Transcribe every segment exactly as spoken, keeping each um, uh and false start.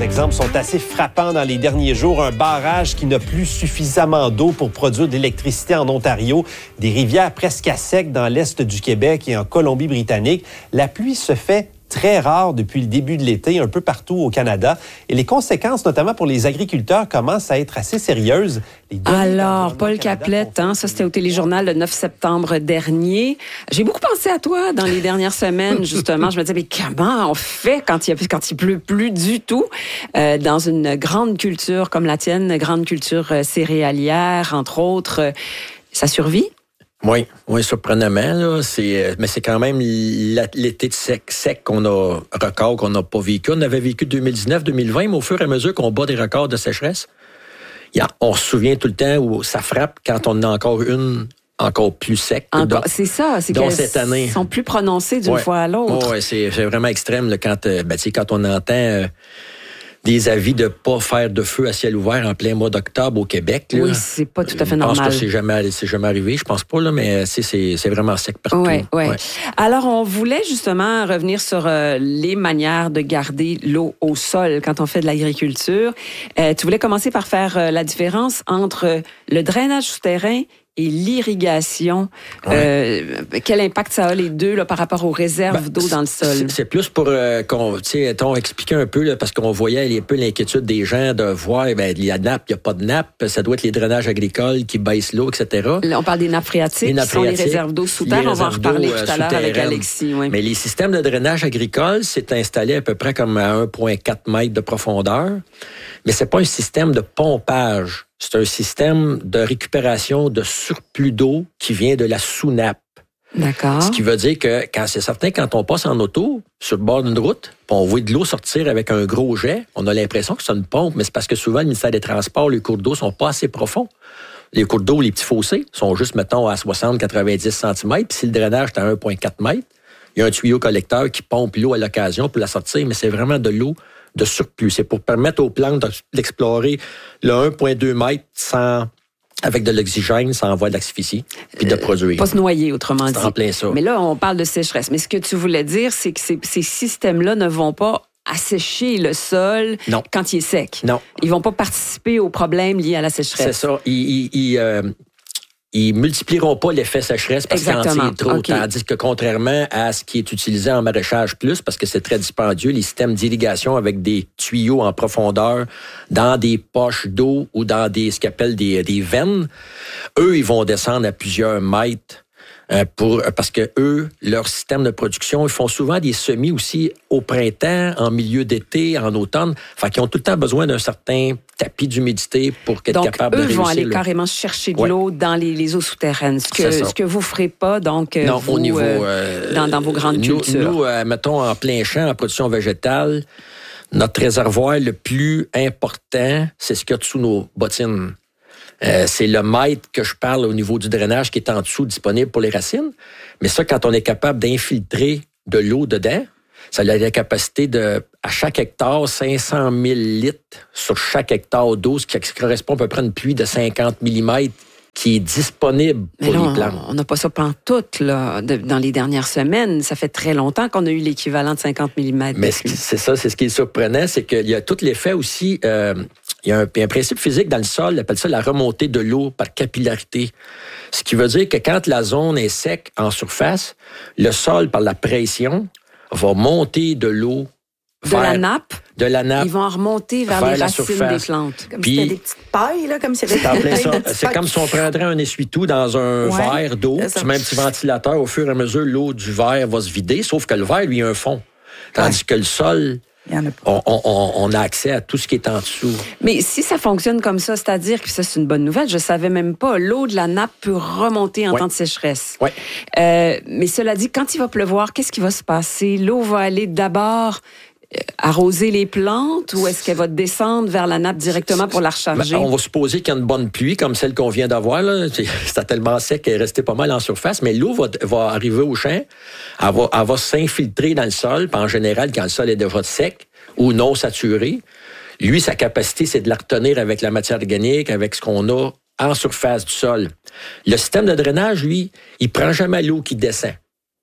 exemples sont assez frappants dans les derniers jours. Un barrage qui n'a plus suffisamment d'eau pour produire de l'électricité en Ontario. Des rivières presque à sec dans l'est du Québec et en Colombie-Britannique. La pluie se fait très rare depuis le début de l'été, un peu partout au Canada. Et les conséquences, notamment pour les agriculteurs, commencent à être assez sérieuses. Alors, Paul Caplette, hein, ça c'était au Téléjournal le neuf septembre dernier. J'ai beaucoup pensé à toi dans les dernières semaines, justement. Je me disais, mais comment on fait quand il, y a, quand il pleut plus du tout euh, dans une grande culture comme la tienne, une grande culture euh, céréalière, entre autres. Euh, ça survit? Oui, oui, surprenamment, là, c'est, mais c'est quand même l'été sec, sec qu'on a, record qu'on n'a pas vécu. On avait vécu deux mille dix-neuf deux mille vingt, mais au fur et à mesure qu'on bat des records de sécheresse, y a, on se souvient tout le temps où ça frappe quand on a encore une encore plus sec. Encore, c'est ça, c'est qu'elles cette année. sont plus prononcées d'une ouais. fois à l'autre. Oui, c'est, c'est vraiment extrême là, quand, euh, ben, quand on entend... Euh, des avis de ne pas faire de feu à ciel ouvert en plein mois d'octobre au Québec. Là. Oui, c'est pas tout à fait normal. Je pense que c'est jamais, c'est jamais arrivé, je pense pas, là, mais c'est, c'est, c'est vraiment sec partout. Oui, oui. Ouais. Alors, on voulait justement revenir sur euh, les manières de garder l'eau au sol quand on fait de l'agriculture. Euh, tu voulais commencer par faire euh, la différence entre le drainage souterrain et l'irrigation. Ouais. Euh, quel impact ça a les deux là, par rapport aux réserves ben, d'eau dans le sol? C'est, c'est plus pour euh, qu'on, tu sais, on expliquait un peu, là, parce qu'on voyait un peu l'inquiétude des gens de voir, ben, il y a nappe, il n'y a pas de nappe, ça doit être les drainages agricoles qui baissent l'eau, et cetera. Là, on parle des nappes phréatiques, les nappes qui sont les réserves d'eau sous terre. On va en reparler tout à l'heure avec Alexis. Oui. Mais les systèmes de drainage agricole, c'est installé à peu près comme à un virgule quatre mètres de profondeur, mais c'est pas un système de pompage. C'est un système de récupération de surplus d'eau qui vient de la sous-nappe. D'accord. Ce qui veut dire que quand c'est certain, quand on passe en auto sur le bord d'une route, puis on voit de l'eau sortir avec un gros jet, on a l'impression que c'est une pompe, mais c'est parce que souvent, le ministère des Transports, les cours d'eau sont pas assez profonds. Les cours d'eau, les petits fossés, sont juste, mettons, à soixante à quatre-vingt-dix centimètres, puis si le drainage est à un virgule quatre mètres, il y a un tuyau collecteur qui pompe l'eau à l'occasion pour la sortir, mais c'est vraiment de l'eau de surplus. C'est pour permettre aux plantes d'explorer le un virgule deux mètres sans, avec de l'oxygène, sans envoyer de l'asphyxie, puis de produire. Euh, pas se noyer, autrement dit. C'est en plein ça. Mais là, on parle de sécheresse. Mais ce que tu voulais dire, c'est que ces, ces systèmes-là ne vont pas assécher le sol non. quand il est sec. Non. Ils vont pas participer aux problèmes liés à la sécheresse. C'est ça. Ils... ils, ils euh... Ils multiplieront pas l'effet sécheresse parce qu'il en tire trop. Okay. Tandis que contrairement à ce qui est utilisé en maraîchage plus, parce que c'est très dispendieux, les systèmes d'irrigation avec des tuyaux en profondeur dans des poches d'eau ou dans des ce qu'on appelle des, des veines, eux, ils vont descendre à plusieurs mètres. Euh, pour, parce que eux, leur système de production, ils font souvent des semis aussi au printemps, en milieu d'été, en automne. Fait qu'ils ont tout le temps besoin d'un certain tapis d'humidité pour être Donc, capable de réussir. Donc, eux vont aller là. carrément chercher de ouais. l'eau dans les, les eaux souterraines. Ce que, ce que vous ne ferez pas, donc, non, vous, au niveau, euh, dans, dans vos grandes nous, cultures. Nous, euh, mettons, en plein champ, en production végétale, notre réservoir le plus important, c'est ce qu'il y a dessous nos bottines. Euh, c'est le mètre que je parle au niveau du drainage qui est en dessous disponible pour les racines. Mais ça, quand on est capable d'infiltrer de l'eau dedans, ça a la capacité de, à chaque hectare, cinq cent mille litres sur chaque hectare d'eau, ce qui correspond à peu près à une pluie de cinquante millimètres qui est disponible pour là, les plantes. On n'a pas ça pantoute, là, de, dans les dernières semaines. Ça fait très longtemps qu'on a eu l'équivalent de cinquante millimètres. Mais c'est ça, c'est ce qui est surprenant, c'est qu'il y a tout l'effet aussi... Euh, il y a un, un principe physique dans le sol, on appelle ça la remontée de l'eau par capillarité. Ce qui veut dire que quand la zone est sec en surface, le sol, par la pression, va monter de l'eau de vers, la nappe. De la nappe. Ils vont remonter vers, vers les racines surface. Des plantes. Comme Puis, si c'était des petites pailles, là, comme si c'était c'est, plein ça. C'est comme si on prendrait un essuie-tout dans un ouais, verre d'eau, tu mets un petit ventilateur, au fur et à mesure, l'eau du verre va se vider, sauf que le verre, lui, a un fond. Tandis ouais. que le sol... On, on, on a accès à tout ce qui est en dessous. Mais si ça fonctionne comme ça, c'est-à-dire que ça, c'est une bonne nouvelle, je savais même pas, l'eau de la nappe peut remonter en ouais. temps de sécheresse. Ouais. Euh, mais cela dit, quand il va pleuvoir, qu'est-ce qui va se passer? L'eau va aller d'abord arroser les plantes ou est-ce qu'elle va descendre vers la nappe directement pour la recharger? Ben, on va supposer qu'il y a une bonne pluie comme celle qu'on vient d'avoir. Là. C'était tellement sec qu'elle est restée pas mal en surface, mais l'eau va, va arriver au champ, elle va, elle va s'infiltrer dans le sol, puis en général, quand le sol est déjà sec ou non saturé, lui, sa capacité, c'est de la retenir avec la matière organique, avec ce qu'on a en surface du sol. Le système de drainage, lui, il prend jamais l'eau qui descend.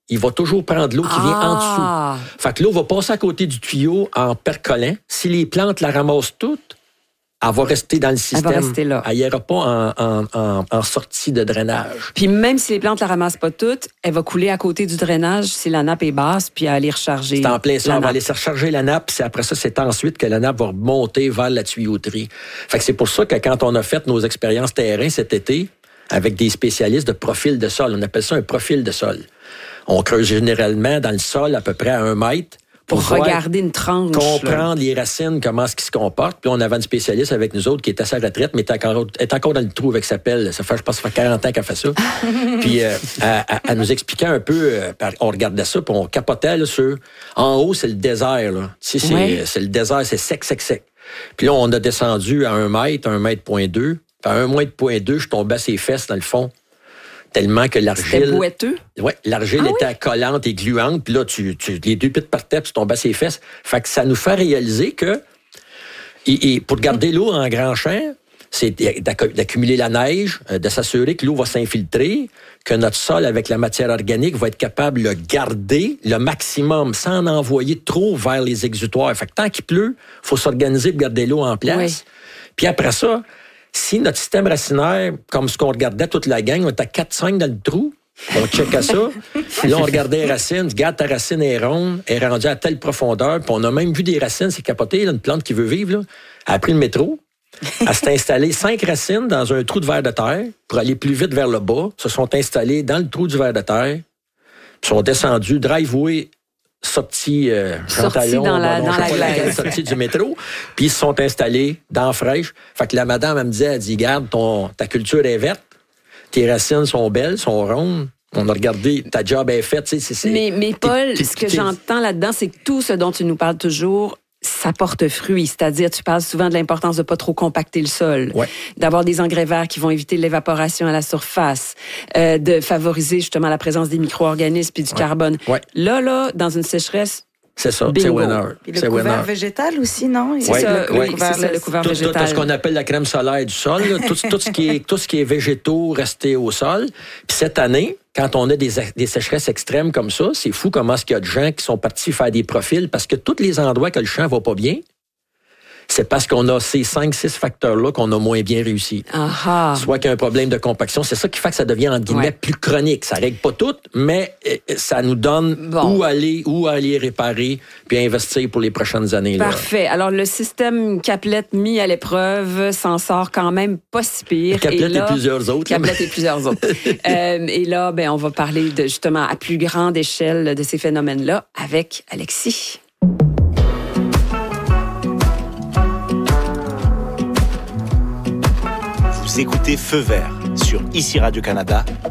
il va toujours prendre l'eau qui ah. vient en dessous. Fait que l'eau va passer à côté du tuyau en percolant. Si les plantes la ramassent toutes, elle va rester dans le système. Elle va rester là. Elle n'ira pas en, en, en, en sortie de drainage. Puis même si les plantes la ramassent pas toutes, elle va couler à côté du drainage si la nappe est basse, puis aller recharger. C'est en plein ça. On va aller se recharger la nappe, puis après ça, c'est ensuite que la nappe va remonter vers la tuyauterie. Fait que c'est pour ça que quand on a fait nos expériences terrain cet été, avec des spécialistes de profil de sol, on appelle ça un profil de sol. On creuse généralement dans le sol à peu près à un mètre, Pour, pour regarder une tranche. Comprendre là. les racines, comment est-ce qu'ils se comportent. Puis là, on avait une spécialiste avec nous autres qui est à sa retraite, mais est encore, est encore dans le trou avec sa pelle. Ça fait, je pense, ça fait quarante ans qu'elle fait ça. Puis euh, elle, elle nous expliquait un peu, euh, on regardait ça, puis on capotait là, sur... En haut, c'est le désert. Là. Tu sais, c'est, oui. c'est le désert, c'est sec, sec, sec. Puis là, on a descendu à un mètre, un mètre point deux. Puis à un mètre point deux, je tombais à ses fesses dans le fond. Tellement que l'argile... C'était boiteux? Oui, l'argile ah, était oui? collante et gluante. Puis là, tu, tu, les deux pieds par terre, tu tombais à ses fesses. Fait que ça nous fait réaliser que... Et, et pour garder l'eau en grand champ, c'est d'accumuler la neige, de s'assurer que l'eau va s'infiltrer, que notre sol, avec la matière organique, va être capable de le garder le maximum sans en envoyer trop vers les exutoires. Fait que tant qu'il pleut, il faut s'organiser pour garder l'eau en place. Oui. Puis après ça... Si notre système racinaire, comme ce qu'on regardait toute la gang, on était à quatre cinq dans le trou, on checkait ça, puis là, on regardait les racines, regarde, ta racine est ronde, elle est rendue à telle profondeur, puis on a même vu des racines, c'est capoté, là, une plante qui veut vivre, là. Elle a pris le métro, elle s'est installée cinq racines dans un trou de verre de terre pour aller plus vite vers le bas, se sont installées dans le trou du verre de terre, puis sont descendues, driveway, sortis euh, sortis dans la, dans la glace. Sortis du métro, puis ils se sont installés dans la fraîche. Fait que la madame, elle me disait, elle dit, garde, ton, ta culture est verte, tes racines sont belles, sont rondes. On a regardé, ta job est faite. Tu sais, c'est, mais, mais Paul, t'es, t'es, ce que t'es... j'entends là-dedans, c'est que tout ce dont tu nous parles toujours, ça porte fruit. C'est-à-dire, tu parles souvent de l'importance de pas trop compacter le sol, ouais. d'avoir des engrais verts qui vont éviter l'évaporation à la surface, euh, de favoriser justement la présence des micro-organismes puis du ouais. carbone. Ouais. Là, là, dans une sécheresse, c'est ça, bingo. c'est winner. Puis le c'est couvert winner. végétal aussi, non? C'est ouais, ça, le, oui, couvert, c'est ça, le couvert tout, végétal. Tout ce qu'on appelle la crème solaire du sol, là, tout, tout, ce qui est, tout ce qui est végétaux restés au sol. Puis cette année, quand on a des, des sécheresses extrêmes comme ça, c'est fou comment est-ce qu'il y a de gens qui sont partis faire des profils parce que tous les endroits que le champ va pas bien, c'est parce qu'on a ces cinq six facteurs-là qu'on a moins bien réussi. Aha. Soit qu'il y a un problème de compaction. C'est ça qui fait que ça devient, entre guillemets, ouais. plus chronique. Ça règle pas tout, mais ça nous donne bon. où aller, où aller réparer, puis investir pour les prochaines années. Parfait. Là. Alors, le système Caplet mis à l'épreuve s'en sort quand même pas si pire. Caplet et, là, et plusieurs autres. Caplet et plusieurs autres. euh, et là, ben, on va parler de, justement à plus grande échelle de ces phénomènes-là avec Alexis. Vous écoutez Feu vert sur Ici Radio-Canada